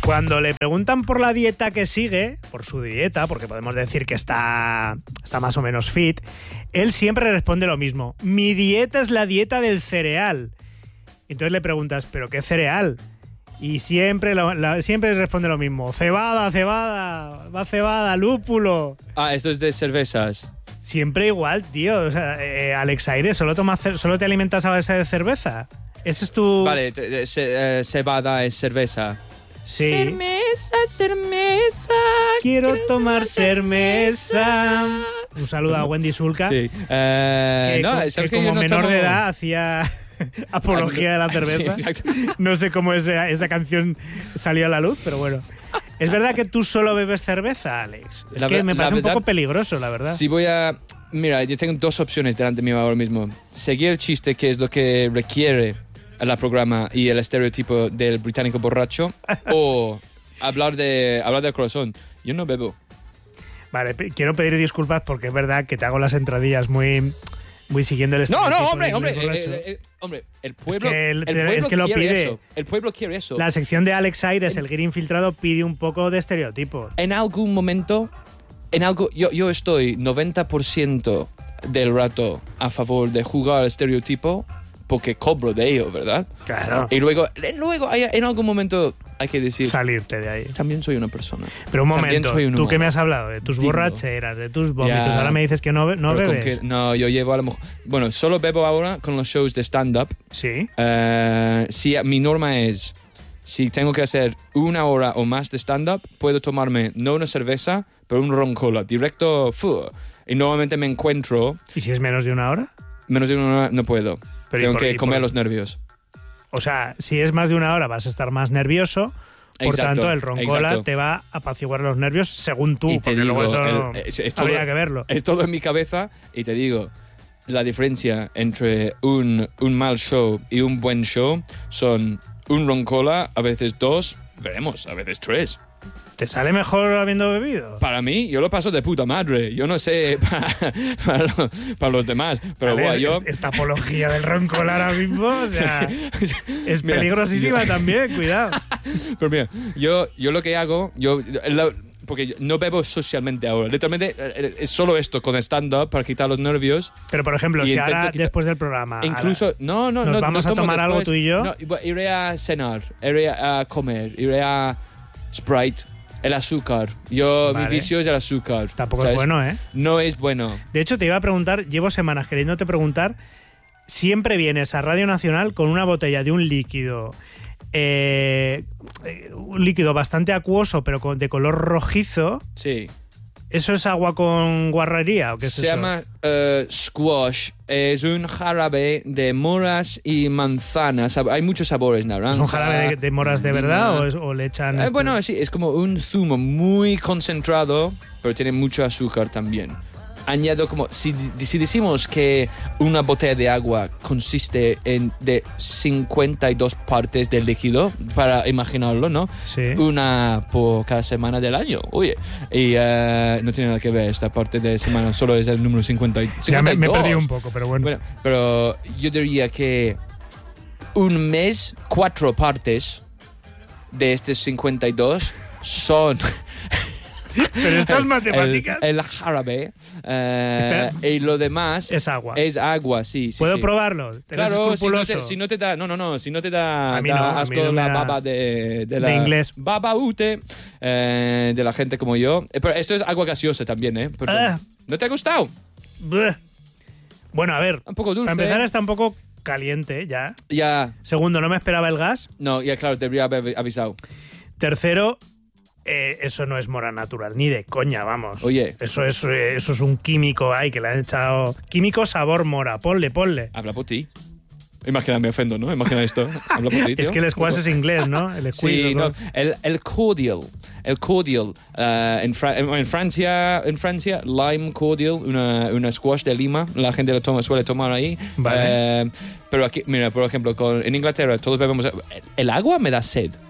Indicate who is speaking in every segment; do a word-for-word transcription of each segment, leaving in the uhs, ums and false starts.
Speaker 1: Cuando le preguntan por la dieta que sigue, por su dieta, porque podemos decir que está, está más o menos fit, él siempre responde lo mismo. Mi dieta es la dieta del cereal. Entonces le preguntas, ¿pero qué cereal? Y siempre, lo, la, siempre responde lo mismo. Cebada, cebada, va cebada, lúpulo.
Speaker 2: Ah, esto es de cervezas.
Speaker 1: Siempre igual, tío. O sea, eh, Alex Aire, ¿solo, tomas, ¿solo te alimentas a base de cerveza? Ese es tu...
Speaker 2: Vale, te, se, eh, cebada es cerveza.
Speaker 1: Sí.
Speaker 2: Cermesa, cermesa.
Speaker 1: Quiero tomar cermeza. Un saludo a Wendy Sulca.
Speaker 2: Sí. Uh,
Speaker 1: que,
Speaker 2: no,
Speaker 1: que,
Speaker 2: ¿sabes
Speaker 1: que
Speaker 2: que
Speaker 1: como
Speaker 2: yo no
Speaker 1: menor
Speaker 2: tomo...
Speaker 1: de edad hacía apología de la cerveza.
Speaker 2: Sí,
Speaker 1: no sé cómo esa, esa canción salió a la luz, pero bueno. ¿Es verdad que tú solo bebes cerveza, Alex? Es
Speaker 2: la
Speaker 1: que
Speaker 2: ver,
Speaker 1: me parece
Speaker 2: verdad,
Speaker 1: un poco peligroso, la verdad.
Speaker 2: Si voy a... Mira, yo tengo dos opciones delante mío ahora mismo. Seguir el chiste, que es lo que requiere el programa y el estereotipo del británico borracho, o hablar de hablar del corazón. Yo no bebo.
Speaker 1: Vale, quiero pedir disculpas porque es verdad que te hago las entradillas muy, muy siguiendo el
Speaker 2: No,
Speaker 1: estereotipo.
Speaker 2: no, hombre,
Speaker 1: del
Speaker 2: hombre,
Speaker 1: borracho.
Speaker 2: el, el, el, hombre, el pueblo,
Speaker 1: es que, el,
Speaker 2: el pueblo
Speaker 1: es que lo
Speaker 2: quiere
Speaker 1: pide.
Speaker 2: eso. El pueblo quiere eso.
Speaker 1: La sección de Alex Aires, el guiri infiltrado, pide un poco de estereotipo.
Speaker 2: En algún momento, en algo, yo, yo estoy noventa por ciento del rato a favor de jugar al estereotipo porque cobro de ello, ¿verdad?
Speaker 1: Claro.
Speaker 2: Y luego, luego hay, en algún momento hay que decir...
Speaker 1: Salirte de ahí.
Speaker 2: También soy una persona.
Speaker 1: Pero un momento,
Speaker 2: soy un
Speaker 1: tú
Speaker 2: humano.
Speaker 1: que me has hablado de tus
Speaker 2: Digo.
Speaker 1: borracheras, de tus vómitos,
Speaker 2: Ya.
Speaker 1: ahora me dices que no, no
Speaker 2: Pero con
Speaker 1: bebes.
Speaker 2: que- no, yo llevo a lo mejor... Bueno, solo bebo ahora con los shows de stand-up.
Speaker 1: Sí.
Speaker 2: Eh, si mi norma es, si tengo que hacer una hora o más de stand-up, puedo tomarme no una cerveza, pero un ron cola, directo. Fu, y normalmente me encuentro,
Speaker 1: ¿Y si es menos de una hora?
Speaker 2: menos de una hora no puedo.
Speaker 1: Pero ¿y
Speaker 2: tengo
Speaker 1: por-
Speaker 2: que
Speaker 1: y
Speaker 2: comer
Speaker 1: por-
Speaker 2: los nervios.
Speaker 1: O sea, si es más de una hora vas a estar más nervioso. Por
Speaker 2: Exacto,
Speaker 1: tanto, el roncola
Speaker 2: exacto.
Speaker 1: te va a apaciguar los nervios según tú,
Speaker 2: Y te
Speaker 1: porque luego
Speaker 2: digo,
Speaker 1: eso
Speaker 2: el- es- es todo-
Speaker 1: habría que verlo.
Speaker 2: Es todo en mi cabeza y te digo, la diferencia entre un, un mal show y un buen show son un ron cola, a veces dos, veremos, a veces tres.
Speaker 1: ¿Te sale mejor habiendo bebido?
Speaker 2: Para mí, yo lo paso de puta madre. Yo no sé para, para, lo- para los demás, pero
Speaker 1: Vale,
Speaker 2: bueno,
Speaker 1: es-
Speaker 2: yo...
Speaker 1: es- Esta apología del roncola ahora mismo, o sea, es
Speaker 2: Mira,
Speaker 1: peligrosísima
Speaker 2: yo-
Speaker 1: también, cuidado.
Speaker 2: Pero mira, yo, yo lo que hago, yo, la- porque yo no bebo socialmente ahora. Literalmente eh, es solo esto con stand-up para quitar los nervios.
Speaker 1: Pero, por ejemplo,
Speaker 2: Y
Speaker 1: si
Speaker 2: intento
Speaker 1: ahora,
Speaker 2: quitar-
Speaker 1: después del programa...
Speaker 2: Incluso,
Speaker 1: ahora-
Speaker 2: no, no,
Speaker 1: ¿Nos
Speaker 2: no.
Speaker 1: vamos
Speaker 2: no
Speaker 1: a
Speaker 2: tomo
Speaker 1: tomar algo
Speaker 2: después.
Speaker 1: tú y yo?
Speaker 2: No, iré a cenar, iré a comer, iré a Sprite, el azúcar. Yo,
Speaker 1: Vale.
Speaker 2: mi vicio es el azúcar.
Speaker 1: Tampoco
Speaker 2: ¿sabes?
Speaker 1: es bueno, ¿eh?
Speaker 2: No es bueno.
Speaker 1: De hecho, te iba a preguntar, llevo semanas queriéndote preguntar, siempre vienes a Radio Nacional con una botella de un líquido, eh, eh, un líquido bastante acuoso, pero con- de color rojizo.
Speaker 2: Sí.
Speaker 1: ¿Eso es agua con guarrería o qué es
Speaker 2: Se
Speaker 1: eso?
Speaker 2: llama eh, squash. Es un jarabe de moras y manzanas. Hay muchos sabores, naranja.
Speaker 1: ¿Es un jarabe de, de moras de verdad o, es- o le echan...?
Speaker 2: Eh,
Speaker 1: este-
Speaker 2: bueno, sí, es como un zumo muy concentrado, pero tiene mucho azúcar también. Añado como, si, si decimos que una botella de agua consiste en de cincuenta y dos partes de líquido, para imaginarlo, ¿no?
Speaker 1: Sí.
Speaker 2: Una por cada semana del año, oye. Y eh, no tiene nada que ver esta parte de semana, solo es el número cincuenta y,
Speaker 1: Ya me, me he
Speaker 2: cincuenta y dos.
Speaker 1: perdido un poco, pero bueno.
Speaker 2: Bueno, pero yo diría que un mes, cuatro partes de estos cincuenta y dos son...
Speaker 1: Pero estas matemáticas...
Speaker 2: El, el jarabe eh, y lo demás
Speaker 1: es agua.
Speaker 2: es agua, sí. sí
Speaker 1: ¿Puedo
Speaker 2: sí.
Speaker 1: probarlo? ¿Eres
Speaker 2: Claro, si no,
Speaker 1: escrupuloso?
Speaker 2: te, si no te da, no, no, no, si no te da,
Speaker 1: A mí
Speaker 2: da
Speaker 1: no, a mí
Speaker 2: asco
Speaker 1: no me
Speaker 2: la
Speaker 1: da-
Speaker 2: baba de, de la
Speaker 1: de inglés.
Speaker 2: baba ute eh, de la gente como yo. Eh, Pero esto es agua gaseosa también, ¿eh? Perdón.
Speaker 1: Ah.
Speaker 2: ¿No te ha gustado?
Speaker 1: Bleh. Bueno, a ver,
Speaker 2: Un poco dulce.
Speaker 1: para empezar está un poco caliente ya.
Speaker 2: Ya,
Speaker 1: Segundo, no me esperaba el gas.
Speaker 2: no, ya claro, te debería haber avisado.
Speaker 1: Tercero, eh, eso no es mora natural, ni de coña, vamos.
Speaker 2: Oye.
Speaker 1: Eso es, eh, eso es un químico ahí que le han echado... Químico sabor mora, ponle, ponle.
Speaker 2: Habla por ti. Imagina, me ofendo, ¿no? Imagina esto. Habla por ti, tío.
Speaker 1: Es que el squash es inglés, ¿no? El
Speaker 2: Sí,
Speaker 1: squeeze,
Speaker 2: no, el, el cordial, el cordial, eh, en, Fra- en Francia, en Francia, lime cordial, una, una squash de Lima, la gente lo toma, suele tomar ahí.
Speaker 1: Vale.
Speaker 2: Eh, pero aquí, mira, por ejemplo, con, en Inglaterra todos bebemos, el, el agua me da sed.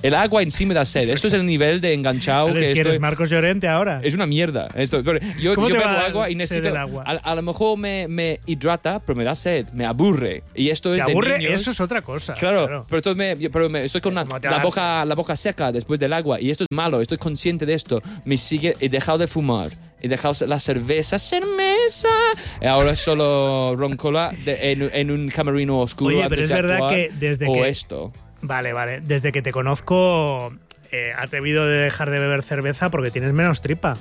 Speaker 2: El agua en sí me da sed. Esto es el nivel de enganchado
Speaker 1: ¿Eres,
Speaker 2: que
Speaker 1: que eres
Speaker 2: estoy...
Speaker 1: Marcos Llorente ahora?
Speaker 2: Es una mierda. Esto. Pero yo
Speaker 1: ¿Cómo
Speaker 2: yo
Speaker 1: te
Speaker 2: bebo
Speaker 1: va a
Speaker 2: agua y
Speaker 1: sed
Speaker 2: necesito...
Speaker 1: el agua?
Speaker 2: A, a lo mejor me, me hidrata, pero me da sed, me aburre. Y esto es
Speaker 1: ¿Te aburre?
Speaker 2: de niños.
Speaker 1: Eso es otra cosa.
Speaker 2: Claro,
Speaker 1: claro.
Speaker 2: pero, entonces me, yo- pero me- estoy con la,
Speaker 1: ¿Cómo te
Speaker 2: la
Speaker 1: vas?
Speaker 2: boca, la boca seca después del agua y esto es malo, estoy consciente de esto. Me sigue, he dejado de fumar, he dejado la cerveza, cerveza. Y ahora solo roncola de- en, en un camerino oscuro.
Speaker 1: Oye,
Speaker 2: antes
Speaker 1: pero es
Speaker 2: de
Speaker 1: verdad
Speaker 2: actuar,
Speaker 1: que desde
Speaker 2: o
Speaker 1: que-
Speaker 2: esto.
Speaker 1: Vale, vale. Desde que te conozco, eh, has debido de dejar de beber cerveza porque tienes menos tripa.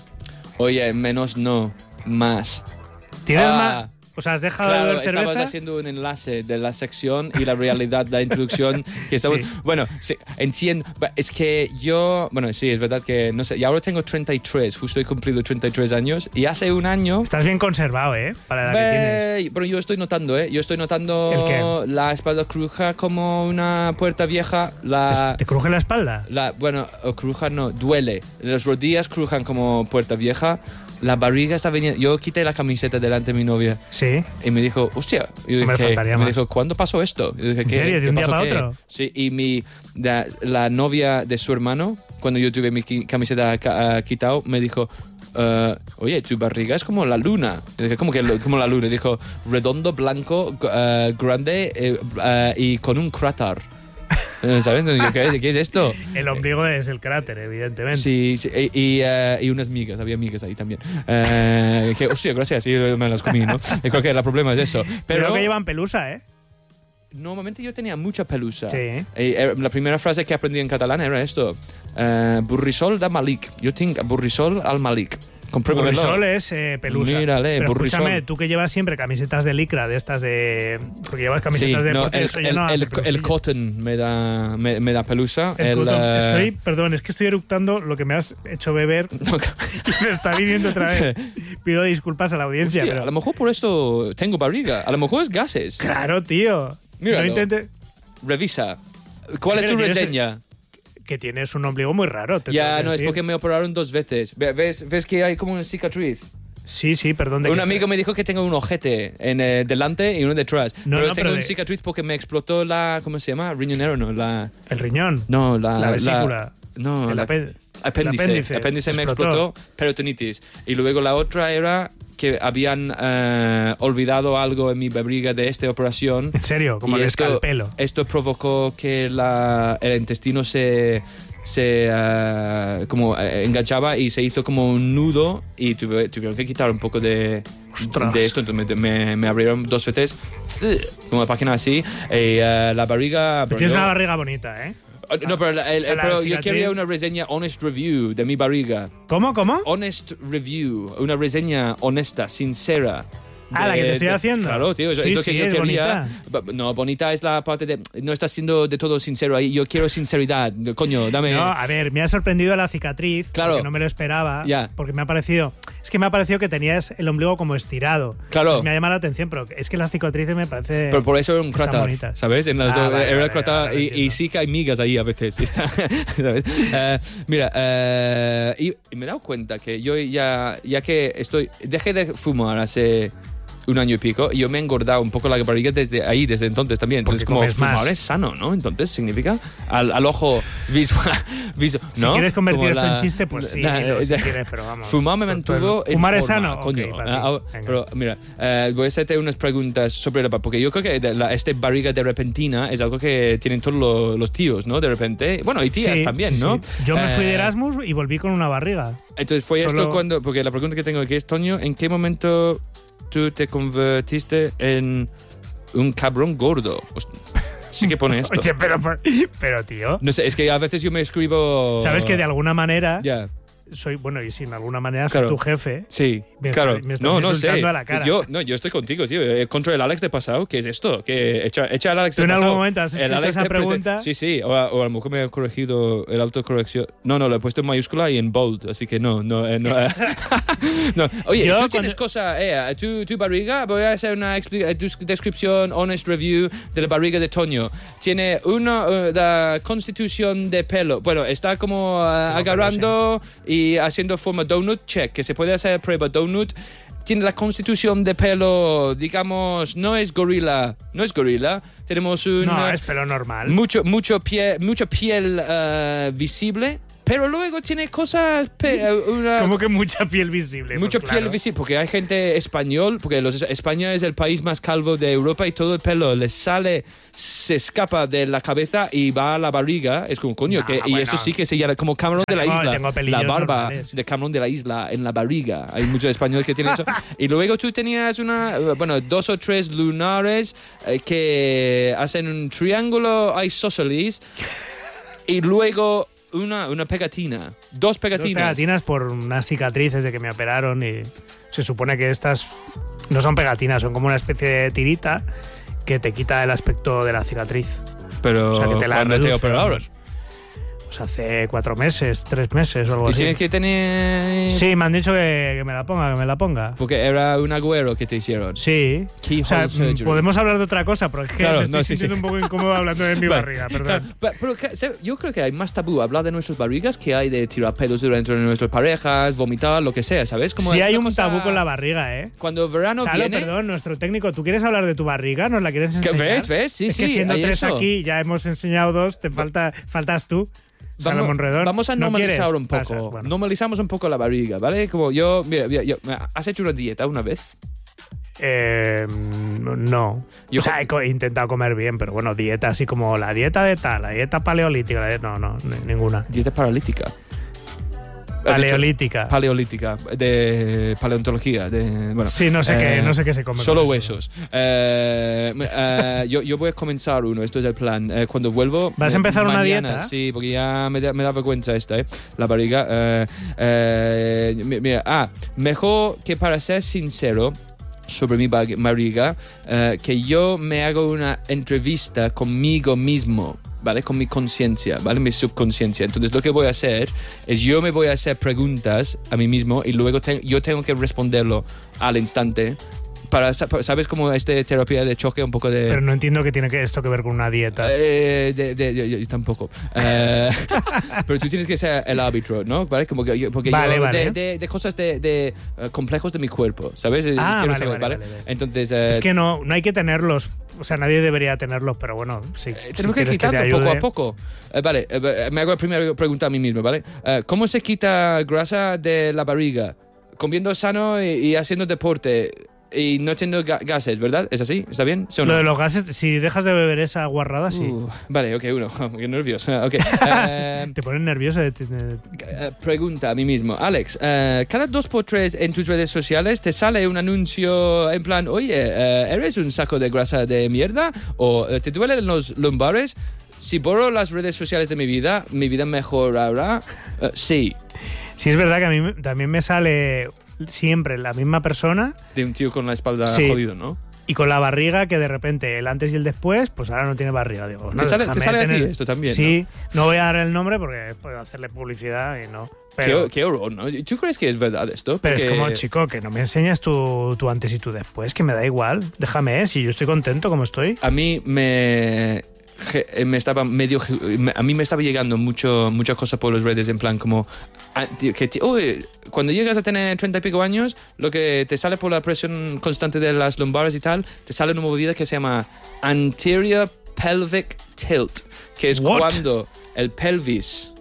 Speaker 2: Oye, menos no, más.
Speaker 1: ¿Tienes
Speaker 2: Ah,
Speaker 1: más? O sea, has dejado de
Speaker 2: Claro,
Speaker 1: beber
Speaker 2: estabas
Speaker 1: cerveza.
Speaker 2: haciendo un enlace de la sección y la realidad, la introducción que estamos...
Speaker 1: Sí.
Speaker 2: Bueno, sí, entiendo. Es que yo... Bueno, sí, es verdad que... No sé, y ahora tengo treinta y tres, justo he cumplido treinta y tres años y hace un año...
Speaker 1: Estás bien conservado, ¿eh? Para la edad que tienes.
Speaker 2: Ve- Pero yo estoy notando, ¿eh? Yo estoy notando
Speaker 1: ¿El qué?
Speaker 2: la espalda cruja como una puerta vieja. La,
Speaker 1: ¿Te, te cruje la espalda?
Speaker 2: la, bueno, o cruja no, duele. Las rodillas crujan como puerta vieja. La barriga está viniendo. Yo quité la camiseta delante de mi novia
Speaker 1: Sí.
Speaker 2: y me dijo, hostia. Y yo
Speaker 1: Hombre,
Speaker 2: dije,
Speaker 1: faltaría
Speaker 2: me
Speaker 1: más.
Speaker 2: dijo, ¿cuándo pasó esto? Y yo dije,
Speaker 1: ¿En
Speaker 2: ¿qué-
Speaker 1: serio? ¿De
Speaker 2: qué
Speaker 1: un día
Speaker 2: pasó,
Speaker 1: para
Speaker 2: qué?
Speaker 1: otro?
Speaker 2: Sí, y mi, la, la novia de su hermano, cuando yo tuve mi qui- camiseta ca- ah, quitado, me dijo, eh, oye, tu barriga es como la luna. Y dije, ¿cómo que lo- como la luna? Y dijo, redondo, blanco, g- eh, grande eh, eh, y con un cráter. Eh, ¿Sabes? Y yo, ¿qué, es, ¿Qué es esto?
Speaker 1: El ombligo es el cráter, evidentemente.
Speaker 2: Sí, sí, y, y, eh, y unas migas, había migas ahí también. Eh, que, hostia, gracias, sí, me las comí, ¿no? Y creo que el problema es eso.
Speaker 1: Pero
Speaker 2: Pero
Speaker 1: que llevan pelusa, ¿eh?
Speaker 2: normalmente yo tenía mucha pelusa.
Speaker 1: Sí.
Speaker 2: Y, eh, la primera frase que aprendí en catalán era esto. Eh, burrisol da Malik. Yo tengo burrisol al Malik. Compruébamelo.
Speaker 1: Burrisol es eh, pelusa.
Speaker 2: Mírale,
Speaker 1: Pero
Speaker 2: burrisol.
Speaker 1: escúchame, tú que llevas siempre camisetas de licra, de estas de... Porque llevas
Speaker 2: Sí,
Speaker 1: camisetas de
Speaker 2: no,
Speaker 1: deporte,
Speaker 2: el,
Speaker 1: eso ya
Speaker 2: el-
Speaker 1: no hace
Speaker 2: el- el
Speaker 1: pelusilla.
Speaker 2: cotton me da, me, me da pelusa.
Speaker 1: El
Speaker 2: El,
Speaker 1: cotton.
Speaker 2: eh,
Speaker 1: Estoy, perdón, es que estoy eructando lo que me has hecho beber y me está viniendo otra vez. Pido disculpas a la audiencia,
Speaker 2: hostia,
Speaker 1: pero...
Speaker 2: a lo mejor por esto tengo barriga. A lo mejor es gases.
Speaker 1: Claro, tío.
Speaker 2: Míralo.
Speaker 1: No intentes...
Speaker 2: Revisa. ¿Cuál es
Speaker 1: Pero
Speaker 2: tu
Speaker 1: tienes-
Speaker 2: reseña?
Speaker 1: Que tienes un ombligo muy raro, te
Speaker 2: Ya,
Speaker 1: tengo que
Speaker 2: no, es
Speaker 1: decir.
Speaker 2: porque me operaron dos veces. Ve- ¿Ves, ves que hay como una cicatriz?
Speaker 1: Sí, sí, perdón. De
Speaker 2: Un
Speaker 1: que
Speaker 2: amigo me dijo que tengo un ojete en eh, delante y uno detrás.
Speaker 1: No,
Speaker 2: pero
Speaker 1: no,
Speaker 2: tengo
Speaker 1: pero
Speaker 2: una
Speaker 1: de-
Speaker 2: cicatriz porque me explotó la... ¿Cómo se llama? Riñonero, no. La,
Speaker 1: El riñón.
Speaker 2: no, la...
Speaker 1: La vesícula.
Speaker 2: no,
Speaker 1: El
Speaker 2: la,
Speaker 1: ape-
Speaker 2: apéndice.
Speaker 1: el apéndice.
Speaker 2: Apéndice me
Speaker 1: Explotó.
Speaker 2: explotó, peritonitis. Y luego la otra era que habían eh, olvidado algo en mi barriga de esta operación.
Speaker 1: En serio, como
Speaker 2: Y
Speaker 1: el
Speaker 2: esto,
Speaker 1: escalpelo.
Speaker 2: esto provocó que la, el intestino se, se eh, como eh, enganchaba y se hizo como un nudo y tuve- tuvieron que quitar un poco de,
Speaker 1: Ostras.
Speaker 2: de esto. Entonces me, me, me abrieron dos veces como una página así y eh, la barriga...
Speaker 1: Pero tienes
Speaker 2: yo-
Speaker 1: una barriga bonita, ¿eh?
Speaker 2: No, pero, la- el-
Speaker 1: O sea, la
Speaker 2: pero yo
Speaker 1: cicatriz-
Speaker 2: quería una reseña honest review de mi barriga.
Speaker 1: ¿Cómo, cómo?
Speaker 2: Honest review, una reseña honesta, sincera.
Speaker 1: Ah, la que te estoy
Speaker 2: de-
Speaker 1: haciendo.
Speaker 2: Claro, tío, eso
Speaker 1: Sí,
Speaker 2: es lo
Speaker 1: sí,
Speaker 2: que yo
Speaker 1: es
Speaker 2: quería. Ba- No, bonita es la parte de. No estás siendo de todo sincero ahí. Yo quiero sinceridad. Coño, dame.
Speaker 1: No, a ver, me ha sorprendido la cicatriz,
Speaker 2: Claro.
Speaker 1: porque no me lo esperaba,
Speaker 2: Ya.
Speaker 1: porque me ha parecido, es que me ha parecido que tenías el ombligo como estirado.
Speaker 2: Claro.
Speaker 1: Pues me ha llamado la atención, pero es que las cicatrices me parece...
Speaker 2: Pero por eso era un
Speaker 1: están
Speaker 2: cráter,
Speaker 1: bonitas.
Speaker 2: ¿sabes? En las,
Speaker 1: Ah, vale,
Speaker 2: era
Speaker 1: vale,
Speaker 2: cráter
Speaker 1: ahora lo
Speaker 2: y, y
Speaker 1: entiendo.
Speaker 2: sí que hay migas ahí a veces. Está- ¿sabes? Eh, mira, eh, y, y me he dado cuenta que yo ya, ya que estoy, dejé de fumar hace un año y pico y yo me he engordado un poco la barriga desde ahí, desde entonces también.
Speaker 1: Porque
Speaker 2: Entonces, como
Speaker 1: comes
Speaker 2: fumar
Speaker 1: más.
Speaker 2: es sano, ¿no? Entonces significa al, al ojo visual. visual
Speaker 1: Si
Speaker 2: ¿no?
Speaker 1: quieres convertir
Speaker 2: Como
Speaker 1: esto
Speaker 2: la-
Speaker 1: en chiste, pues sí,
Speaker 2: la-
Speaker 1: dilo, si
Speaker 2: de-
Speaker 1: quieres, pero vamos.
Speaker 2: Fumar me
Speaker 1: Todo- todo el-
Speaker 2: mantuvo en
Speaker 1: ¿Fumar es
Speaker 2: forma,
Speaker 1: sano?
Speaker 2: coño.
Speaker 1: Ok, para
Speaker 2: Ah,
Speaker 1: ti.
Speaker 2: ah,
Speaker 1: Venga.
Speaker 2: pero mira, eh, voy a hacerte unas preguntas sobre la... Porque yo creo que de la, este barriga de repentina es algo que tienen todos los, los tíos, ¿no? De repente. Bueno, y tías
Speaker 1: Sí,
Speaker 2: también,
Speaker 1: sí,
Speaker 2: ¿no?
Speaker 1: sí. Yo me fui de
Speaker 2: Eh,
Speaker 1: Erasmus y volví con una barriga.
Speaker 2: Entonces fue
Speaker 1: Solo-
Speaker 2: esto cuando... Porque la pregunta que tengo aquí es, Toño, ¿en qué momento tú te convertiste en un cabrón gordo? Host- Sí que pone esto.
Speaker 1: Oye, pero, pero tío,
Speaker 2: No sé, es que a veces yo me escribo...
Speaker 1: sabes que de alguna manera
Speaker 2: Ya,
Speaker 1: soy, bueno, y si de alguna manera soy
Speaker 2: Claro.
Speaker 1: tu jefe.
Speaker 2: sí,
Speaker 1: Me
Speaker 2: claro.
Speaker 1: estás- me estás
Speaker 2: no, no sé.
Speaker 1: insultando a la cara.
Speaker 2: Yo, no, yo estoy contigo, tío. Eh, Contra el Alex de pasado, ¿qué es esto? Que echa, echa al Alex
Speaker 1: ¿Tú
Speaker 2: de
Speaker 1: en
Speaker 2: pasado.
Speaker 1: algún momento has
Speaker 2: El
Speaker 1: escrito
Speaker 2: Alex
Speaker 1: esa
Speaker 2: de prese-
Speaker 1: pregunta?
Speaker 2: Sí, sí. O a, o a lo mejor me ha corregido el autocorrección. No, no, lo he puesto en mayúscula y en bold, así que no, no, eh, no. eh. No. Oye,
Speaker 1: Yo
Speaker 2: tú
Speaker 1: cuando-
Speaker 2: tienes cosa, eh, tu, tu barriga, voy a hacer una expli- eh, dus- descripción, honest review de la barriga de Toño. Tiene una eh, la constitución de pelo. Bueno, está como eh, agarrando y haciendo forma donut, check, que se puede hacer prueba donut. tiene la constitución de pelo, digamos, no es gorila, no es gorila. Tenemos un...
Speaker 1: No, es pelo normal.
Speaker 2: Mucho, mucho pie, mucha piel uh, visible. Pero luego tiene cosas... Pe- una,
Speaker 1: Como que mucha piel visible.
Speaker 2: Mucha
Speaker 1: pues
Speaker 2: piel
Speaker 1: claro.
Speaker 2: visible, porque hay gente español, porque los, España es el país más calvo de Europa y todo el pelo les sale, se escapa de la cabeza y va a la barriga. Es como, coño,
Speaker 1: No,
Speaker 2: que, y
Speaker 1: bueno.
Speaker 2: esto sí que se llama como Cameron
Speaker 1: O sea,
Speaker 2: de la
Speaker 1: tengo-
Speaker 2: isla.
Speaker 1: tengo pelillos
Speaker 2: La barba
Speaker 1: normales.
Speaker 2: de Cameron de la isla en la barriga. Hay muchos españoles que tienen eso. Y luego tú tenías una, bueno, dos o tres lunares eh, que hacen un triángulo isósceles y luego... Una, una pegatina. Dos pegatinas.
Speaker 1: Dos pegatinas por unas cicatrices de que me operaron y se supone que estas no son pegatinas, son como una especie de tirita que te quita el aspecto de la cicatriz.
Speaker 2: Pero
Speaker 1: O sea, que te la
Speaker 2: ¿cuándo te
Speaker 1: reduce,
Speaker 2: operaron?
Speaker 1: vamos. Pues hace cuatro meses, tres meses o algo
Speaker 2: Y
Speaker 1: así.
Speaker 2: tienes que tener...
Speaker 1: Sí, me han dicho que, que me la ponga, que me la ponga.
Speaker 2: Porque era un agüero que te hicieron.
Speaker 1: Sí.
Speaker 2: Keyhole
Speaker 1: O sea,
Speaker 2: surgery.
Speaker 1: podemos hablar de otra cosa, pero es que
Speaker 2: Claro,
Speaker 1: me estoy
Speaker 2: no, sí,
Speaker 1: sintiendo
Speaker 2: sí.
Speaker 1: un poco incómodo hablando de mi
Speaker 2: Vale,
Speaker 1: barriga, perdón.
Speaker 2: claro, pero, pero que- se- yo creo que hay más tabú hablar de nuestras barrigas que hay de tirar pedos dentro de nuestras parejas, vomitar, lo que sea, ¿sabes? Como
Speaker 1: Sí
Speaker 2: es
Speaker 1: hay
Speaker 2: una
Speaker 1: un
Speaker 2: cosa-
Speaker 1: tabú con la barriga, ¿eh?
Speaker 2: Cuando verano
Speaker 1: Salo,
Speaker 2: viene...
Speaker 1: perdón, nuestro técnico, ¿tú quieres hablar de tu barriga? ¿Nos la quieres
Speaker 2: ¿Qué
Speaker 1: enseñar?
Speaker 2: ves? ¿Ves? Sí,
Speaker 1: es
Speaker 2: sí,
Speaker 1: que siendo
Speaker 2: hay
Speaker 1: tres
Speaker 2: eso.
Speaker 1: aquí, ya hemos enseñado dos, te falta, faltas tú. Salo
Speaker 2: Vamos,
Speaker 1: Monredón.
Speaker 2: vamos a
Speaker 1: ¿No
Speaker 2: normalizar
Speaker 1: quieres?
Speaker 2: un poco.
Speaker 1: Pasa, bueno.
Speaker 2: Normalizamos un poco la barriga, ¿vale? Como yo, mira, mira, yo- ¿has hecho una dieta una vez?
Speaker 1: Eh, no.
Speaker 2: Yo
Speaker 1: o sea,
Speaker 2: co-
Speaker 1: he, co- he intentado comer bien, pero bueno, dieta así como la dieta de tal, la dieta paleolítica, la dieta- no, no, ni- ninguna.
Speaker 2: Dieta paralítica. ¿Has hecho-
Speaker 1: Paleolítica.
Speaker 2: Paleolítica, de paleontología, de... Bueno,
Speaker 1: Sí, no sé, qué,
Speaker 2: eh,
Speaker 1: no sé qué se come.
Speaker 2: Solo
Speaker 1: con eso.
Speaker 2: huesos. Eh, eh, yo, yo voy a comenzar uno, esto es el plan. Eh, cuando vuelvo...
Speaker 1: ¿Vas a
Speaker 2: eh,
Speaker 1: empezar una
Speaker 2: mañana,
Speaker 1: dieta?
Speaker 2: Sí, porque ya me da, me da vergüenza esta, ¿eh? La barriga. Eh, eh, mi- mira, ah, mejor que para ser sincero sobre mi ba- barriga, eh, que yo me hago una entrevista conmigo mismo, ¿vale? Con mi conciencia, ¿vale? Mi subconsciencia. Entonces lo que voy a hacer es yo me voy a hacer preguntas a mí mismo y luego te- yo tengo que responderlo al instante. Para, sa- ¿sabes cómo esta terapia de choque un poco de...
Speaker 1: Pero no entiendo qué tiene que esto que ver con una dieta.
Speaker 2: Eh, de, de- yo, yo tampoco. Eh, pero tú tienes que ser el árbitro, ¿no? ¿Vale? Como que yo, porque
Speaker 1: Vale,
Speaker 2: yo
Speaker 1: vale.
Speaker 2: De, de- de cosas de, de, eh, complejos de mi cuerpo, ¿sabes? Eh,
Speaker 1: Ah,
Speaker 2: quiero
Speaker 1: vale,
Speaker 2: saber,
Speaker 1: vale, vale, vale.
Speaker 2: Entonces, eh,
Speaker 1: Es que no, no hay que tenerlos. O sea, nadie debería tenerlos, pero bueno, sí.
Speaker 2: eh,
Speaker 1: si
Speaker 2: tenemos que
Speaker 1: quieres te
Speaker 2: quitarlo poco
Speaker 1: ayude.
Speaker 2: a poco. Eh, vale, eh, me hago la primera pregunta a mí mismo, ¿vale? Eh, ¿Cómo se quita grasa de la barriga? Comiendo sano y, y haciendo deporte y no teniendo ga- gases, ¿verdad? ¿Es así? ¿Está bien? ¿Sí o no?
Speaker 1: Lo de los gases, si dejas de beber esa guarrada, sí.
Speaker 2: Uh, vale, ok, uno. Qué nervioso. Ok. Eh,
Speaker 1: Te pones nervioso. de- de-
Speaker 2: Eh, pregunta a mí mismo, Alex, eh, cada dos por tres en tus redes sociales te sale un anuncio en plan, oye, eh, ¿eres un saco de grasa de mierda? ¿O eh, te duelen los lumbares? Si borro las redes sociales de mi vida, ¿mi vida mejorará? Eh, sí,
Speaker 1: Sí, es verdad que a mí me- también me sale siempre la misma persona
Speaker 2: de un tío con la espalda
Speaker 1: Sí.
Speaker 2: jodido, ¿no?
Speaker 1: y con la barriga que de repente el antes y el después, pues ahora no tiene barriga. Digo, no,
Speaker 2: ¿Te sale- te
Speaker 1: déjame
Speaker 2: sale a ti
Speaker 1: tener-
Speaker 2: esto también,
Speaker 1: Sí, ¿no? voy a dar el nombre porque puedo hacerle publicidad y no. Pero,
Speaker 2: Qué, qué horror, ¿no? ¿Tú crees que es verdad esto?
Speaker 1: pero es
Speaker 2: Porque-
Speaker 1: como, chico, que no me enseñas tu, tu antes y tu después, que me da igual. Déjame, ¿eh? Si yo estoy contento como estoy.
Speaker 2: A mí me, je- me estaba medio me- a mí me estaba llegando mucho muchas cosas por las redes en plan como ah, tío, que tío, uy, cuando llegas a tener treinta y pico años lo que te sale por la presión constante de las lumbares y tal te sale una movida que se llama anterior pelvic tilt, que es
Speaker 1: What?
Speaker 2: cuando el pelvis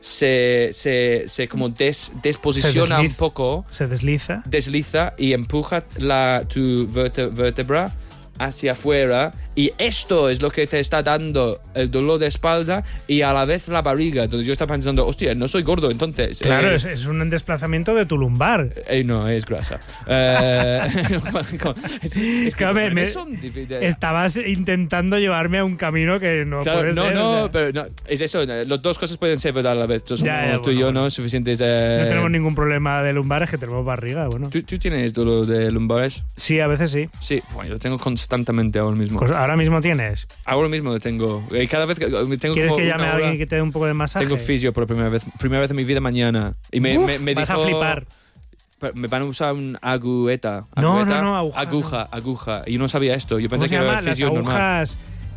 Speaker 2: se, se, se como des, desposiciona
Speaker 1: Se
Speaker 2: un
Speaker 1: desliza.
Speaker 2: poco,
Speaker 1: Se desliza.
Speaker 2: desliza y empuja la, tu verte- vértebra hacia afuera y esto es lo que te está dando el dolor de espalda y a la vez la barriga. Entonces yo estaba pensando, hostia, no soy gordo entonces.
Speaker 1: Claro,
Speaker 2: Eh,
Speaker 1: es, es un desplazamiento de tu lumbar.
Speaker 2: eh, no, es grasa. Eh, bueno, es, es que
Speaker 1: Claro, me-
Speaker 2: los
Speaker 1: me-
Speaker 2: bebés son dif- de-
Speaker 1: Estabas intentando llevarme a un camino que no
Speaker 2: Claro,
Speaker 1: puede
Speaker 2: no,
Speaker 1: ser.
Speaker 2: no,
Speaker 1: o sea,
Speaker 2: pero no, es eso, eh, las dos cosas pueden ser verdad a la vez. Entonces,
Speaker 1: Ya,
Speaker 2: somos
Speaker 1: ya,
Speaker 2: tú y
Speaker 1: bueno,
Speaker 2: yo,
Speaker 1: bueno.
Speaker 2: ¿no? Suficientes. eh,
Speaker 1: no tenemos ningún problema de lumbares, que tenemos barriga, bueno.
Speaker 2: ¿Tú, ¿Tú tienes dolor de lumbares?
Speaker 1: Sí, a veces sí.
Speaker 2: Sí, bueno, yo lo tengo constantemente ahora mismo.
Speaker 1: Pues ahora mismo tienes.
Speaker 2: Ahora mismo lo tengo. Eh, Cada vez que eh, tengo
Speaker 1: ¿Quieres
Speaker 2: como
Speaker 1: que
Speaker 2: una
Speaker 1: llame a
Speaker 2: hora-
Speaker 1: alguien que te dé un poco de masaje?
Speaker 2: Tengo fisio por primera vez, primera vez en mi vida mañana. Y me,
Speaker 1: Uf,
Speaker 2: me, me
Speaker 1: vas
Speaker 2: dijo,
Speaker 1: a flipar.
Speaker 2: pero Me van a usar un agujeta.
Speaker 1: No,
Speaker 2: agujeta,
Speaker 1: no, no, aguja,
Speaker 2: Aguja, aguja. Y yo no sabía esto. Yo
Speaker 1: ¿Cómo
Speaker 2: pensé
Speaker 1: se
Speaker 2: que
Speaker 1: llama?
Speaker 2: era
Speaker 1: Las
Speaker 2: fisio normal.
Speaker 1: agujas...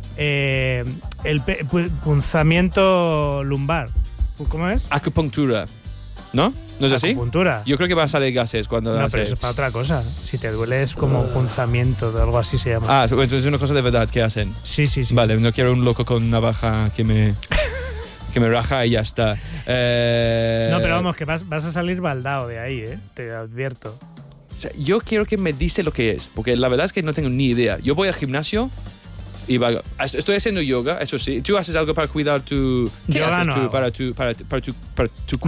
Speaker 1: eh, el pe- pu- punzamiento lumbar. ¿Cómo es?
Speaker 2: Acupuntura. ¿No? ¿No es así?
Speaker 1: Acupuntura.
Speaker 2: Yo creo que va a salir gases cuando
Speaker 1: No,
Speaker 2: hace-
Speaker 1: pero eso es para otra cosa. Si te duele es como punzamiento o algo así se llama.
Speaker 2: Ah, entonces es una cosa de verdad que hacen.
Speaker 1: Sí, sí, sí.
Speaker 2: Vale, no quiero un loco con navaja que me, que me raja y ya está. Eh,
Speaker 1: No, pero vamos, que vas, vas a salir baldado de ahí, ¿eh? Te advierto.
Speaker 2: o sea, yo quiero que me dice lo que es, porque la verdad es que no tengo ni idea. Yo voy al gimnasio y va- estoy haciendo yoga, eso sí. ¿Tú haces algo para cuidar tu... ¿Qué
Speaker 1: Yoga
Speaker 2: haces
Speaker 1: no
Speaker 2: tú
Speaker 1: hago.
Speaker 2: para tu, para, para tu, para tu